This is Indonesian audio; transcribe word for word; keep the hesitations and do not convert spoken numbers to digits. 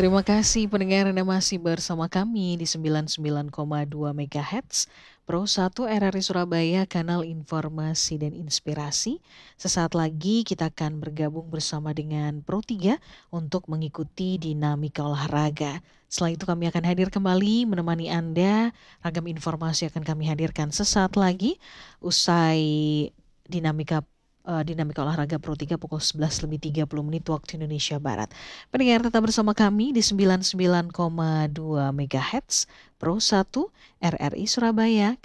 Terima kasih pendengar Anda masih bersama kami di sembilan puluh sembilan koma dua megahertz Pro satu R R I Surabaya, kanal informasi dan inspirasi. Sesaat lagi kita akan bergabung bersama dengan Pro tiga untuk mengikuti dinamika olahraga. Setelah itu kami akan hadir kembali menemani Anda. Ragam informasi akan kami hadirkan sesaat lagi usai dinamika eh, dinamika olahraga Pro tiga pukul sebelas lebih tiga puluh menit waktu Indonesia Barat. Pendengar tetap bersama kami di sembilan puluh sembilan koma dua megahertz Pro satu R R I Surabaya.